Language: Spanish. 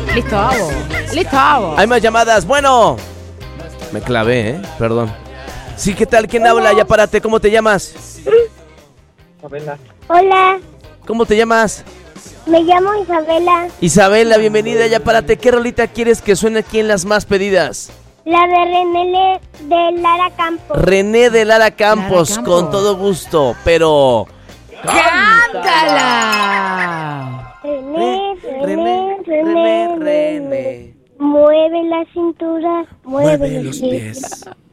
Listo. Hay más llamadas. Bueno. Me clavé, perdón. Sí, ¿qué tal? ¿Quién habla? Ya párate. ¿Cómo te llamas? Isabela. Hola, ¿Cómo te llamas? me llamo Isabela. Isabela, bienvenida. Ya párate. ¿Qué rolita quieres que suene aquí en las más pedidas? La de René de Lara Campos. René de Lara Campos, Lara Campos. con todo gusto, pero... ¡Cántala! René. Mueve la cintura, mueve los pies.